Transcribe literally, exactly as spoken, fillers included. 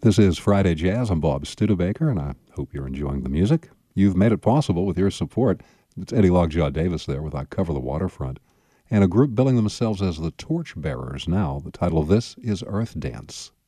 This is Friday Jazz. I'm Bob Studebaker, and I hope you're enjoying the music. You've made it possible with your support. It's Eddie Lockjaw Davis there with I Cover the Waterfront, and a group billing themselves as the Torchbearers now. The title of this is Earth Dance.